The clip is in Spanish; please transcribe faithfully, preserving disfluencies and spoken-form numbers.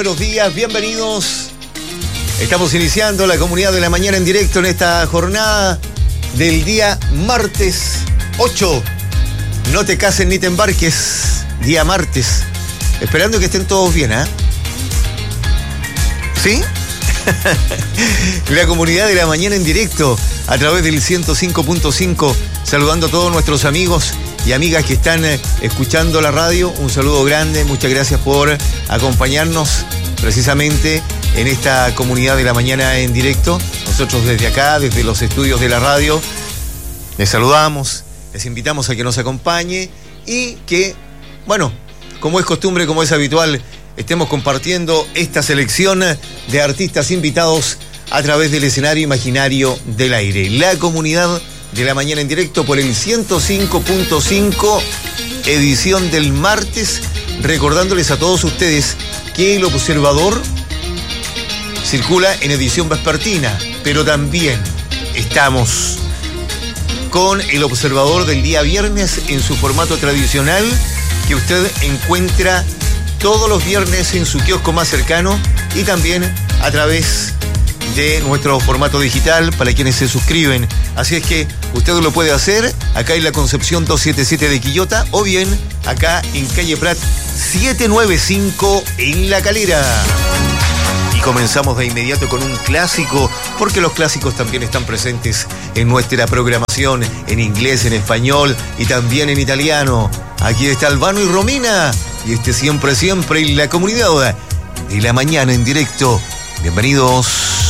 Buenos días, bienvenidos. Estamos iniciando la Comunidad de la Mañana en directo en esta jornada del día martes ocho. No te cases ni te embarques, día martes. Esperando que estén todos bien, ¿ah? ¿eh? ¿Sí? La Comunidad de la Mañana en directo a través del ciento cinco punto cinco, saludando a todos nuestros amigos y amigas que están escuchando la radio. Un saludo grande, muchas gracias por acompañarnos precisamente en esta Comunidad de la Mañana en directo. Nosotros desde acá, desde los estudios de la radio, les saludamos, les invitamos a que nos acompañe y que, bueno, como es costumbre, como es habitual, estemos compartiendo esta selección de artistas invitados a través del escenario imaginario del aire. La Comunidad de la Mañana en directo por el ciento cinco punto cinco, edición del martes, recordándoles a todos ustedes que El Observador circula en edición vespertina, pero también estamos con El Observador del día viernes en su formato tradicional, que usted encuentra todos los viernes en su kiosco más cercano y también a través de nuestro formato digital para quienes se suscriben. Así es que usted lo puede hacer acá en la Concepción doscientos setenta y siete de Quillota o bien acá en calle Prat setecientos noventa y cinco en La Calera. Y comenzamos de inmediato con un clásico, porque los clásicos también están presentes en nuestra programación en inglés, en español y también en italiano. Aquí está Albano y Romina y este siempre, siempre en la Comunidad de la Mañana en directo. Bienvenidos.